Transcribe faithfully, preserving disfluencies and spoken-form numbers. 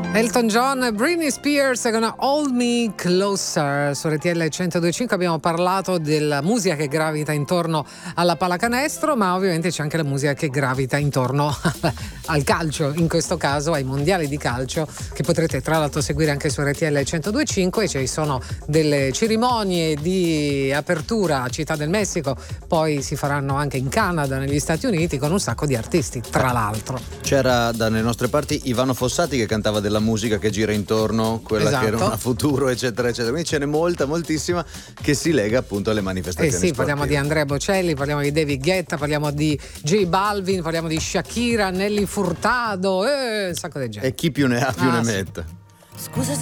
Elton John, Britney Spears con Hold Me Closer su R T L centodue e cinque. Abbiamo parlato della musica che gravita intorno alla pallacanestro, ma ovviamente c'è anche la musica che gravita intorno al calcio, in questo caso ai mondiali di calcio, che potrete tra l'altro seguire anche su R T L centodue e cinque. Ci sono delle cerimonie di apertura a Città del Messico, poi si faranno anche in Canada, negli Stati Uniti, con un sacco di artisti, tra l'altro. C'era dalle nostre parti Ivano Fossati che cantava della musica che gira intorno, quella esatto. che era una futuro, eccetera eccetera, quindi ce n'è molta, moltissima che si lega appunto alle manifestazioni eh sì, sportive. parliamo di Andrea Bocelli, parliamo di David Guetta, parliamo di J Balvin, parliamo di Shakira, Nelly Furtado, eh, un sacco di gente e chi più ne ha più ah, ne sì. metta. Scusa